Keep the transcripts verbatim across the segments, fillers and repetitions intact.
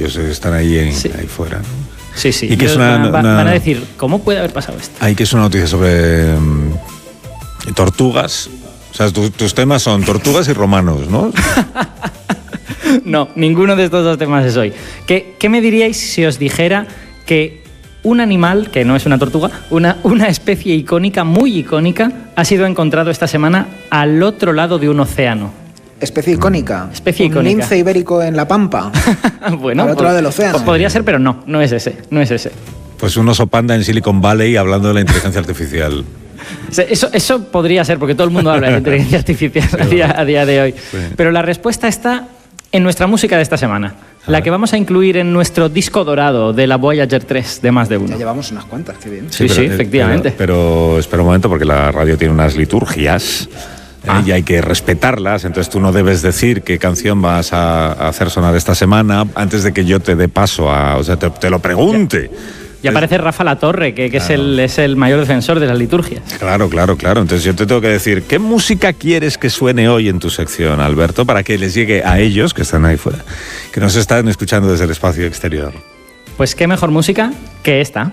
ellos están ahí, en, sí. ahí fuera, ¿no? Sí, sí. Y que es una, van, una, van a decir, ¿cómo puede haber pasado esto? Hay que es una noticia sobre um, tortugas. O sea, tu, tus temas son tortugas y romanos, ¿no? No, ninguno de estos dos temas es hoy. ¿Qué, qué me diríais si os dijera que un animal, que no es una tortuga, una, una especie icónica, muy icónica, ha sido encontrado esta semana al otro lado de un océano? Especie icónica. Especie un icónica. lince ibérico en la Pampa. Bueno, al otro pues, lado del océano. Pues podría ser, pero no, no es ese, no es ese. Pues un oso panda en Silicon Valley hablando de la inteligencia artificial. Eso, eso podría ser, porque todo el mundo habla de inteligencia artificial a día, a día de hoy. Sí. Pero la respuesta está en nuestra música de esta semana. A la ver. Que vamos a incluir en nuestro disco dorado de la Voyager tres de Más de Uno. Ya llevamos unas cuantas, qué bien. Sí, sí, sí pero, efectivamente. Pero, pero espera un momento, porque la radio tiene unas liturgias. Ah. Y hay que respetarlas, entonces tú no debes decir qué canción vas a, a hacer sonar esta semana antes de que yo te dé paso a, o sea, te, te lo pregunte. Y aparece Rafa Latorre, que, que claro. es, el, es el mayor defensor de las liturgias. Claro, claro, claro. Entonces yo te tengo que decir, ¿qué música quieres que suene hoy en tu sección, Alberto, para que les llegue a ellos, que están ahí fuera, que nos están escuchando desde el espacio exterior? Pues qué mejor música que esta.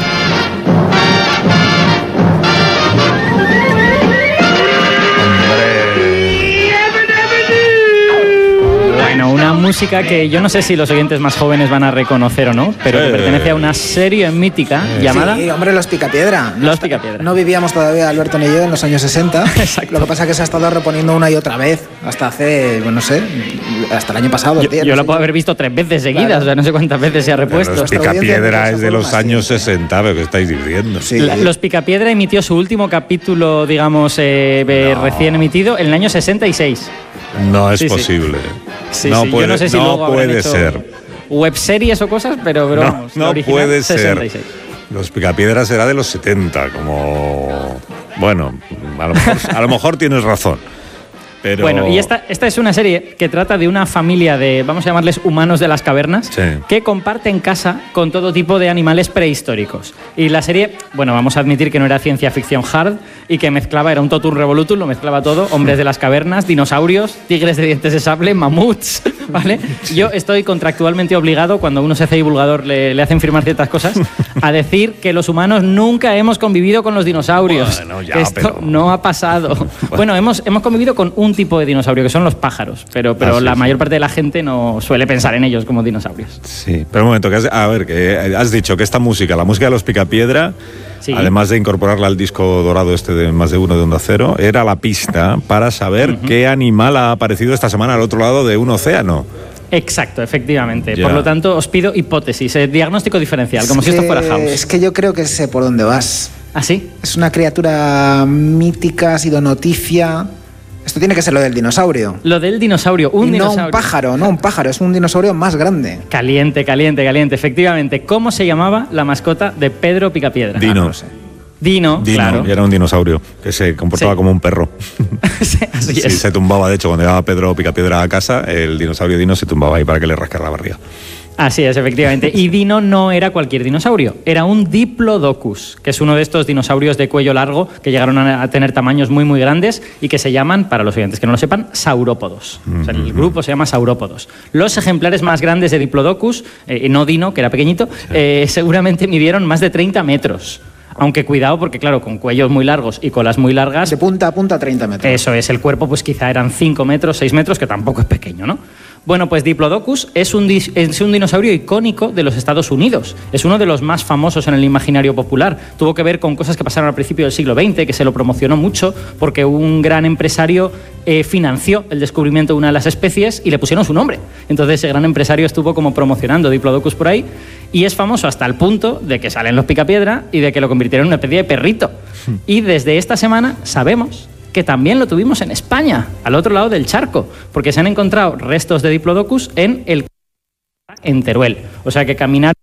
Una música que yo no sé si los oyentes más jóvenes van a reconocer o no, pero que pertenece a una serie mítica sí. llamada... Sí, hombre, Los Picapiedra. Los Picapiedra. No vivíamos todavía, Alberto ni yo, en los años sesenta. Exacto. Lo que pasa es que se ha estado reponiendo una y otra vez, hasta hace, bueno, no sé, hasta el año pasado. Yo, tío, yo no la sé. puedo haber visto tres veces seguidas, claro. O sea, no sé cuántas veces se ha repuesto. Pero Los Picapiedra es de los años sesenta, ¿qué estáis diciendo? Sí. La, los Picapiedra emitió su último capítulo, digamos, eh, no. recién emitido en el año sesenta y seis. No es sí, posible. Sí, no sí. puede, Yo no sé si no luego puede ser. Webseries o cosas, pero, pero no, vamos, no original, puede sesenta y seis. Ser. Los Picapiedras será de los setenta, como... Bueno, a lo mejor, a lo mejor tienes razón. Pero... Bueno, y esta, esta es una serie que trata de una familia de, vamos a llamarles humanos de las cavernas, sí. que comparten casa con todo tipo de animales prehistóricos. Y la serie, bueno, vamos a admitir que no era ciencia ficción hard y que mezclaba, era un totum revolutum, lo mezclaba todo, hombres de las cavernas, dinosaurios, tigres de dientes de sable, mamuts, ¿vale? Yo estoy contractualmente obligado, cuando uno se hace divulgador le, le hacen firmar ciertas cosas, a decir que los humanos nunca hemos convivido con los dinosaurios. Bueno, ya, que esto pero... no ha pasado. Bueno, bueno hemos, hemos convivido con un tipo de dinosaurio, que son los pájaros, pero, pero ah, sí, la sí. mayor parte de la gente no suele pensar en ellos como dinosaurios. Sí, pero un momento, que has, a ver, que has dicho que esta música, la música de Los Picapiedra, sí. además de incorporarla al disco dorado este de Más de Uno de Onda Cero, era la pista para saber uh-huh. qué animal ha aparecido esta semana al otro lado de un océano. Exacto, efectivamente. Ya. Por lo tanto, os pido hipótesis, eh, diagnóstico diferencial, es como que, si esto fuera House. Es que yo creo que sé por dónde vas. ¿Ah, sí? Es una criatura mítica, ha sido noticia. Esto tiene que ser lo del dinosaurio. Lo del dinosaurio, un y dinosaurio. No un pájaro, no un pájaro, es un dinosaurio más grande. Caliente, caliente, caliente, efectivamente. ¿Cómo se llamaba la mascota de Pedro Picapiedra? Dino. Ah, no sé. Dino, Dino, claro. Y era un dinosaurio que se comportaba sí. como un perro. sí, así sí, es. Se tumbaba, de hecho, cuando llegaba Pedro Picapiedra a casa, el dinosaurio Dino se tumbaba ahí para que le rascara la barriga. Así es, efectivamente. Y Dino no era cualquier dinosaurio, era un Diplodocus, que es uno de estos dinosaurios de cuello largo que llegaron a tener tamaños muy, muy grandes y que se llaman, para los oyentes que no lo sepan, saurópodos. Mm-hmm. O sea, el grupo se llama saurópodos. Los ejemplares más grandes de Diplodocus, eh, no Dino, que era pequeñito, sí. eh, seguramente midieron más de treinta metros. Aunque cuidado, porque claro, con cuellos muy largos y colas muy largas... De punta a punta, treinta metros. Eso es, el cuerpo pues quizá eran cinco metros, seis metros, que tampoco es pequeño, ¿no? Bueno, pues Diplodocus es un, es un dinosaurio icónico de los Estados Unidos. Es uno de los más famosos en el imaginario popular. Tuvo que ver con cosas que pasaron al principio del siglo veinte, que se lo promocionó mucho, porque un gran empresario eh, financió el descubrimiento de una de las especies y le pusieron su nombre. Entonces ese gran empresario estuvo como promocionando Diplodocus por ahí y es famoso hasta el punto de que salen Los Picapiedra y de que lo convirtieron en una especie de perrito. Y desde esta semana sabemos que también lo tuvimos en España, al otro lado del charco, porque se han encontrado restos de Diplodocus en el en Teruel. O sea que caminar